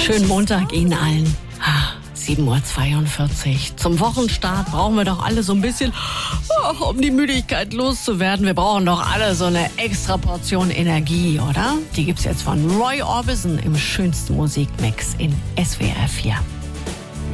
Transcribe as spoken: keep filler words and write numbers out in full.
Schönen Montag Ihnen allen. sieben Uhr zweiundvierzig. Zum Wochenstart brauchen wir doch alle so ein bisschen, oh, um die Müdigkeit loszuwerden. Wir brauchen doch alle so eine extra Portion Energie, oder? Die gibt's jetzt von Roy Orbison im schönsten Musikmix in S W R vier.